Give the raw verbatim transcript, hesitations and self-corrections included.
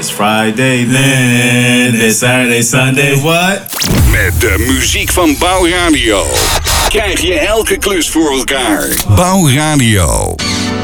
It's Friday then, it's Saturday, Sunday, what? Met de muziek van Bouwradio krijg je elke klus voor elkaar. Bouwradio.